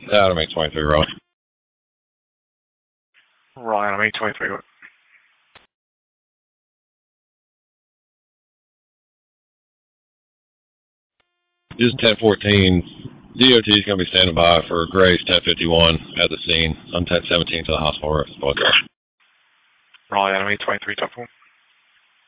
Adam 823, Raleigh. Ryan, I'm 823. This is 1014. DOT is going to be standing by for Grace 1051 at the scene on 1017 to the hospital. Raleigh, I'm 823, top 4.